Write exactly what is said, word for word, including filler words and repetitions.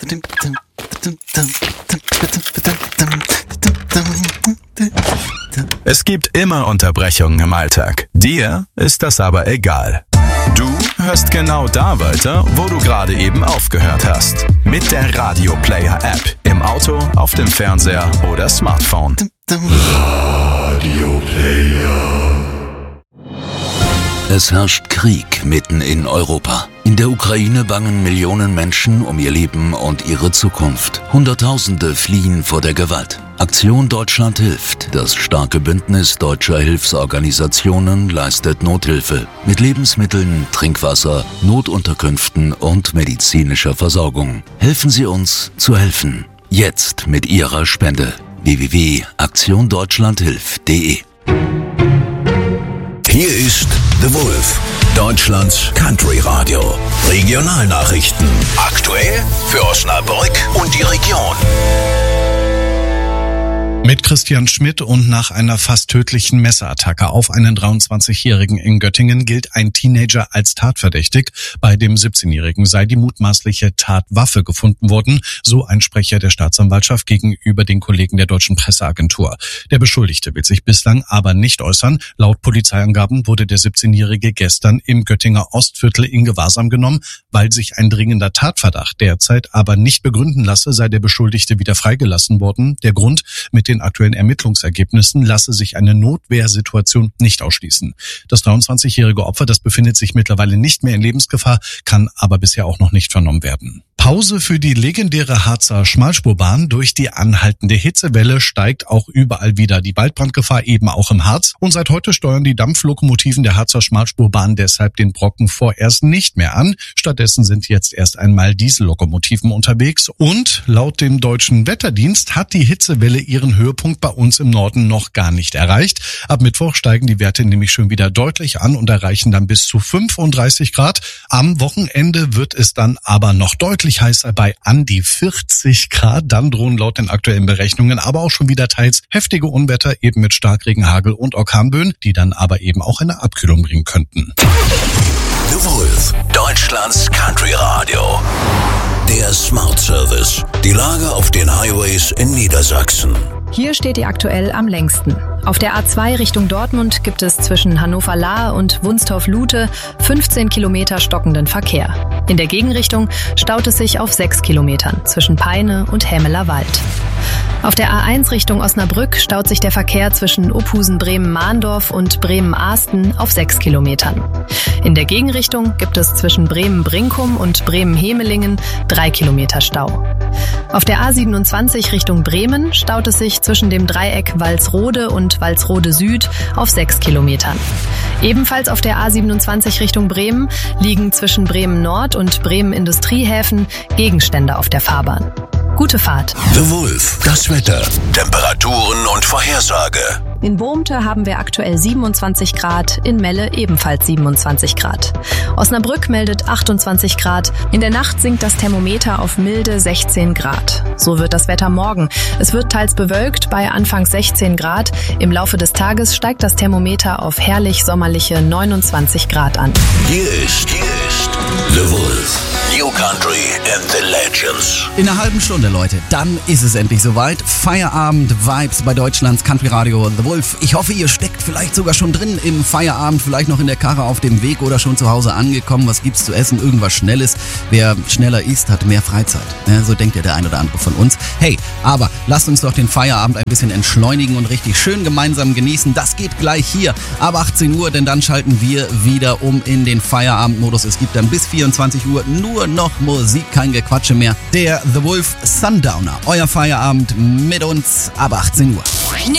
Es gibt immer Unterbrechungen im Alltag. Dir ist das aber egal. Du hörst genau da weiter, wo du gerade eben aufgehört hast. Mit der Radio Player App. Im Auto, auf dem Fernseher oder Smartphone. Radio Player. Es herrscht Krieg mitten in Europa. In der Ukraine bangen Millionen Menschen um ihr Leben und ihre Zukunft. Hunderttausende fliehen vor der Gewalt. Aktion Deutschland hilft. Das starke Bündnis deutscher Hilfsorganisationen leistet Nothilfe mit Lebensmitteln, Trinkwasser, Notunterkünften und medizinischer Versorgung. Helfen Sie uns zu helfen. Jetzt mit Ihrer Spende. w w w punkt aktion deutschland hilft punkt de. Hier ist The Wolf, Deutschlands Country Radio. Regionalnachrichten. Aktuell für Osnabrück und die Region. Mit Christian Schmidt und nach einer fast tödlichen Messerattacke auf einen dreiundzwanzigjährigen in Göttingen gilt ein Teenager als tatverdächtig. Bei dem siebzehnjährigen sei die mutmaßliche Tatwaffe gefunden worden, so ein Sprecher der Staatsanwaltschaft gegenüber den Kollegen der Deutschen Presseagentur. Der Beschuldigte will sich bislang aber nicht äußern. Laut Polizeiangaben wurde der siebzehnjährige gestern im Göttinger Ostviertel in Gewahrsam genommen, weil sich ein dringender Tatverdacht derzeit aber nicht begründen lasse, sei der Beschuldigte wieder freigelassen worden. Der Grund: mit den aktuellen Ermittlungsergebnissen lasse sich eine Notwehrsituation nicht ausschließen. Das dreiundzwanzigjährige Opfer, das befindet sich mittlerweile nicht mehr in Lebensgefahr, kann aber bisher auch noch nicht vernommen werden. Pause für die legendäre Harzer Schmalspurbahn. Durch die anhaltende Hitzewelle steigt auch überall wieder die Waldbrandgefahr, eben auch im Harz. Und seit heute steuern die Dampflokomotiven der Harzer Schmalspurbahn deshalb den Brocken vorerst nicht mehr an. Stattdessen sind jetzt erst einmal Diesellokomotiven unterwegs. Und laut dem Deutschen Wetterdienst hat die Hitzewelle ihren Höhepunkt bei uns im Norden noch gar nicht erreicht. Ab Mittwoch steigen die Werte nämlich schon wieder deutlich an und erreichen dann bis zu fünfunddreißig Grad. Am Wochenende wird es dann aber noch deutlich heißer bei an die vierzig Grad. Dann drohen laut den aktuellen Berechnungen aber auch schon wieder teils heftige Unwetter, eben mit Starkregen, Hagel und Orkanböen, die dann aber eben auch eine Abkühlung bringen könnten. The Wolf, Deutschlands Country Radio. Der Smart Service. Die Lage auf den Highways in Niedersachsen. Hier steht ihr aktuell am längsten. Auf der A zwei Richtung Dortmund gibt es zwischen Hannover-Lahr und Wunstorf-Lute fünfzehn Kilometer stockenden Verkehr. In der Gegenrichtung staut es sich auf sechs Kilometern zwischen Peine und Hämeler Wald. Auf der A eins Richtung Osnabrück staut sich der Verkehr zwischen Uphusen-Bremen-Mahndorf und Bremen-Ahsten auf sechs Kilometern. In der Gegenrichtung gibt es zwischen Bremen-Brinkum und Bremen-Hemelingen drei Kilometer Stau. Auf der A siebenundzwanzig Richtung Bremen staut es sich zwischen dem Dreieck Walsrode und Walsrode Süd auf sechs Kilometern. Ebenfalls auf der A siebenundzwanzig Richtung Bremen liegen zwischen Bremen Nord und Bremen Industriehäfen Gegenstände auf der Fahrbahn. Gute Fahrt. The Wolf, das Wetter, Temperaturen und Vorhersage. In Bohmte haben wir aktuell siebenundzwanzig Grad, in Melle ebenfalls siebenundzwanzig Grad. Osnabrück meldet achtundzwanzig Grad. In der Nacht sinkt das Thermometer auf milde sechzehn Grad. So wird das Wetter morgen. Es wird teils bewölkt bei anfangs sechzehn Grad. Im Laufe des Tages steigt das Thermometer auf herrlich sommerliche neunundzwanzig Grad an. Hier ist, hier ist The Wolf. New Country and the Legends. In einer halben Stunde, Leute, dann ist es endlich soweit. Feierabend-Vibes bei Deutschlands Country Radio The Wolf. Ich hoffe, ihr steckt vielleicht sogar schon drin im Feierabend, vielleicht noch in der Karre auf dem Weg oder schon zu Hause angekommen. Was gibt's zu essen? Irgendwas Schnelles. Wer schneller isst, hat mehr Freizeit. Ja, so denkt ja der ein oder andere von uns. Hey, aber lasst uns doch den Feierabend ein bisschen entschleunigen und richtig schön gemeinsam genießen. Das geht gleich hier ab achtzehn Uhr, denn dann schalten wir wieder um in den Feierabendmodus. Es gibt dann bis vierundzwanzig Uhr nur noch Musik, kein Gequatsche mehr. Der The Wolf Sundowner, euer Feierabend mit uns ab achtzehn Uhr.